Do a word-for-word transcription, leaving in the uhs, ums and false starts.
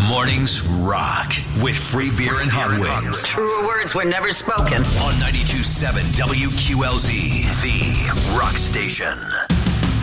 Mornings rock with free beer and hot wings. Truer words were never spoken. On ninety-two point seven W Q L Z, the rock station.